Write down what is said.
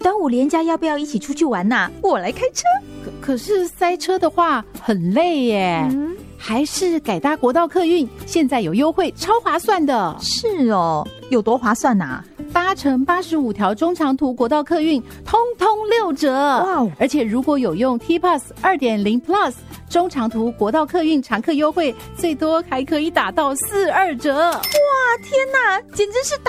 端午连假要不要一起出去玩啊？我来开车。 可是塞车的话很累耶。还是改搭国道客运，现在有优惠，超划算的。 是哦，有多划算啊 ？8乘85条中长途国道客运，通通6折。哇！而且如果有用 T-Pass 2.0 Plus 中长途国道客运常客优惠，最多还可以打到42折。 哇，天哪，简直是